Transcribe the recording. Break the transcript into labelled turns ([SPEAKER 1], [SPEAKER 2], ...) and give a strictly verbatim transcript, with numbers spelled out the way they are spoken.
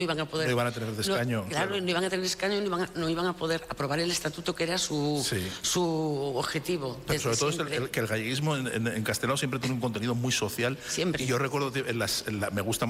[SPEAKER 1] iban a poder...
[SPEAKER 2] No iban a tener de escaño.
[SPEAKER 1] No, claro, claro, no iban a tener escaño y no iban a, no iban a poder aprobar el estatuto, que era su, sí. su objetivo.
[SPEAKER 2] Pero sobre todo es el, el, que el galleguismo en, en, en Castelao siempre tiene un contenido muy social.
[SPEAKER 1] Siempre.
[SPEAKER 2] Y yo recuerdo, en las, en la, me gusta